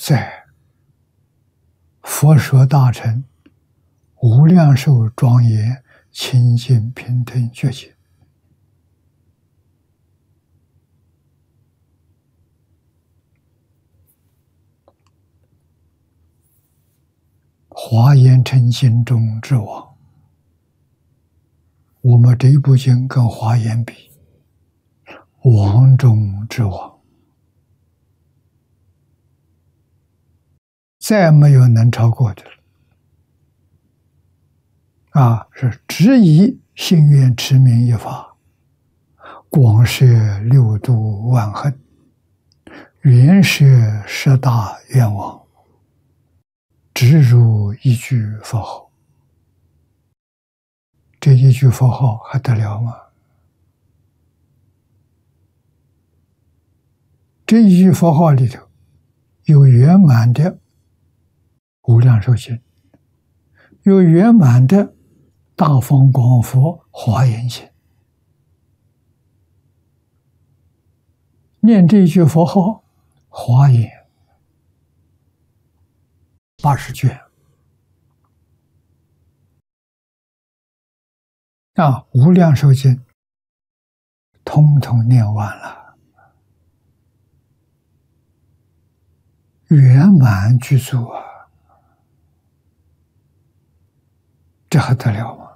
在佛说大乘无量寿庄严清净平等觉界，华严成经中之王。我们这一部经跟华严比，王中之王，再没有能超过的了。是只以信愿持名一法，广摄六度万恨，圆摄十大愿望，直入一句佛号。这一句佛号还得了吗？这一句佛号里头有圆满的无量寿经，有圆满的大方广佛华严经。念这一句佛号，华严80卷无量寿经通通念完了，圆满具足啊，这还得了吗？